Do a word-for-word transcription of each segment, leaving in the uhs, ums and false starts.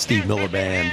Steve Miller Band,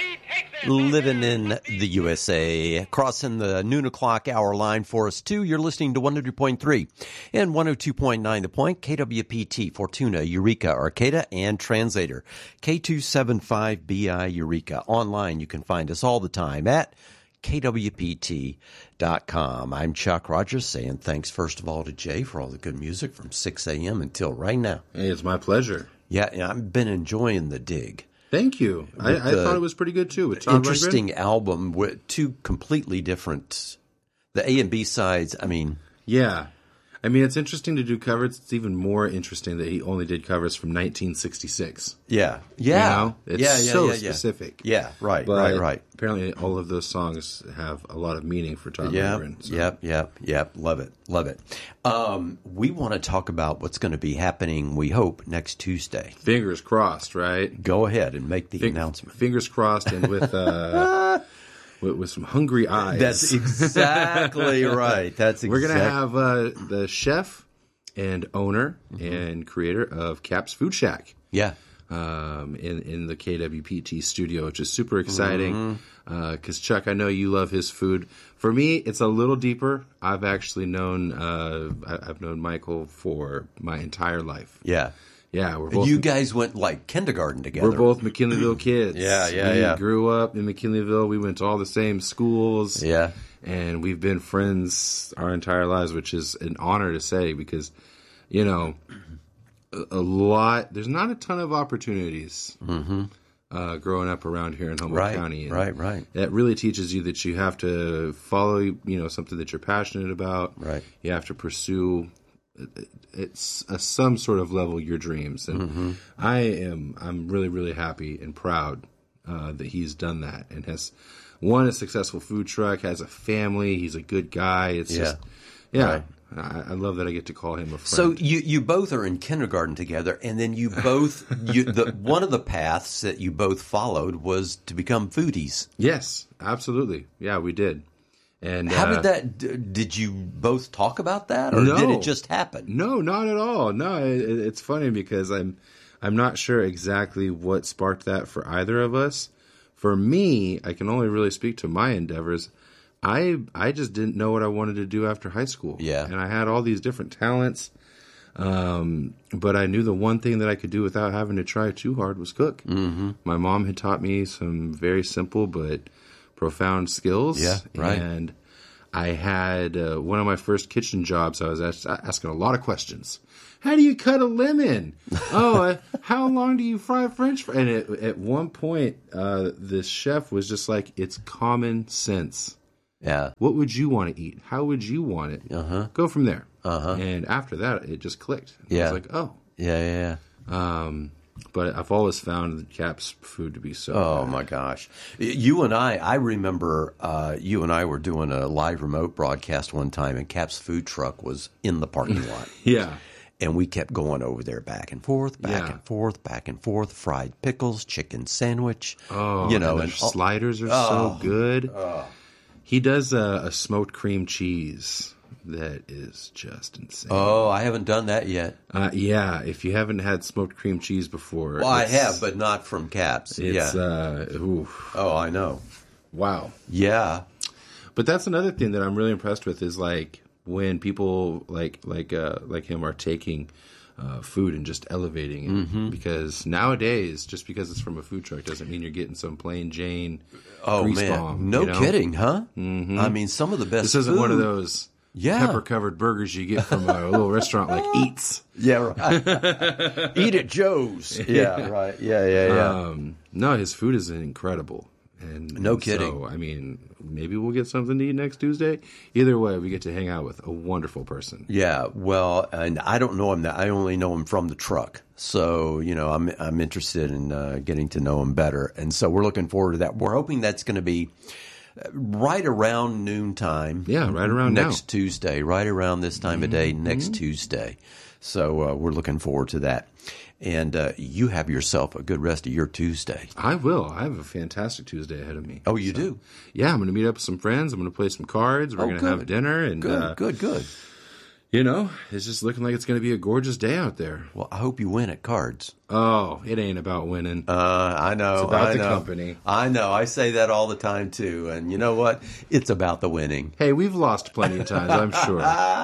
living in the U S A, crossing the noon o'clock hour line for us, too. You're listening to one hundred point three and one oh two point nine The Point, K W P T, Fortuna, Eureka, Arcata, and Translator, K two seventy-five B I Eureka. Online, you can find us all the time at K W P T dot com. I'm Chuck Rogers, saying thanks, first of all, to Jay for all the good music from six a.m. until right now. Hey, it's my pleasure. Yeah, I've been enjoying The Dig. Thank you. I, I thought it was pretty good, too. With Todd interesting Rundgren. album with two completely different, the A and B sides, I mean. Yeah. I mean, it's interesting to do covers. It's even more interesting that he only did covers from nineteen sixty-six. Yeah. Yeah. You know? It's yeah, yeah, so yeah, yeah. specific. Yeah, right, but right, right. Apparently all of those songs have a lot of meaning for Todd Yep, Rundgren. So. yep, yep, yep. Love it, love it. Um, we want to talk about what's going to be happening, we hope, next Tuesday. Fingers crossed, right? Go ahead and make the Fing- announcement. Fingers crossed and with... Uh, With, with some hungry eyes. That's exactly right. That's exactly. We're going to have uh, the chef and owner mm-hmm. and creator of Cap's Food Shack. Yeah. Um, in, in the K W P T studio, which is super exciting. Because, mm-hmm. uh, Chuck, I know you love his food. For me, it's a little deeper. I've actually known, uh, I, I've known Michael for my entire life. Yeah. Yeah, we're both. You guys went like kindergarten together. We're both McKinleyville kids. yeah, yeah, we yeah. We grew up in McKinleyville. We went to all the same schools. Yeah. And we've been friends our entire lives, which is an honor to say because, you know, a, a lot, there's not a ton of opportunities mm-hmm. uh, growing up around here in Humboldt right, County. And right, right. That really teaches you that you have to follow, you know, something that you're passionate about. Right. You have to pursue it's a, some sort of level your dreams, and mm-hmm. I am I'm really really happy and proud uh, that he's done that and has won a successful food truck, has a family, he's a good guy. It's yeah. just yeah, right. I, I love that I get to call him a friend. So you you both are in kindergarten together, and then you both you the one of the paths that you both followed was to become foodies. Yes, absolutely. Yeah, we did. And how uh, did that? Did you both talk about that, or no, did it just happen? No, not at all. No, it, it's funny because I'm I'm not sure exactly what sparked that for either of us. For me, I can only really speak to my endeavors. I I just didn't know what I wanted to do after high school. Yeah, and I had all these different talents, um, but I knew the one thing that I could do without having to try too hard was cook. Mm-hmm. My mom had taught me some very simple but profound skills. Yeah, right. And I had uh, one of my first kitchen jobs. I was ask, asking a lot of questions. How do you cut a lemon? oh, uh, how long do you fry French fries? And it, at one point, uh, this chef was just like, "It's common sense. Yeah. What would you want to eat? How would you want it? Uh-huh. Go from there." Uh-huh. And after that, it just clicked. Yeah. I was like, "Oh, yeah, yeah." yeah. Um, But I've always found Cap's food to be so Oh, bad. my gosh. You and I, I remember uh, you and I were doing a live remote broadcast one time, and Cap's food truck was in the parking lot. Yeah. And we kept going over there back and forth, back Yeah. and forth, back and forth, fried pickles, chicken sandwich. Oh, you know, and, and the sliders are oh, so good. Oh. He does a, a smoked cream cheese that is just insane. Oh, I haven't done that yet. Uh, yeah, if you haven't had smoked cream cheese before. Well, I have, but not from Cap's. It's, yeah. uh, oof. Oh, I know. Wow. Yeah. But that's another thing that I'm really impressed with is like when people like like uh, like him are taking uh, food and just elevating it. Mm-hmm. Because nowadays, just because it's from a food truck doesn't mean you're getting some plain Jane Oh, grease man. bomb. No you know? kidding, huh? Mm-hmm. I mean, some of the best This isn't food. one of those Yeah. pepper-covered burgers you get from a little restaurant like Eats. Yeah, right. Eat at Joe's. Yeah, right. Yeah, yeah, yeah. Um, no, his food is incredible. And No and kidding. So, I mean, maybe we'll get something to eat next Tuesday. Either way, we get to hang out with a wonderful person. Yeah, well, and I don't know him. That I only know him from the truck. So, you know, I'm I'm interested in uh, getting to know him better. And so we're looking forward to that. We're hoping that's going to be right around noontime. Yeah, right around next now. Tuesday, right around this time of day next Mm-hmm. Tuesday. So uh, we're looking forward to that. And uh, you have yourself a good rest of your Tuesday. I will. I have a fantastic Tuesday ahead of me. Oh, you So, do? Yeah, I'm going to meet up with some friends. I'm going to play some cards. We're Oh, going to good. have dinner. And Good, uh, good, good. You know, it's just looking like it's going to be a gorgeous day out there. Well, I hope you win at cards. Oh, it ain't about winning. Uh, I know. It's about I the know. company. I know. I say that all the time, too. And you know what? It's about the winning. Hey, we've lost plenty of times, I'm sure.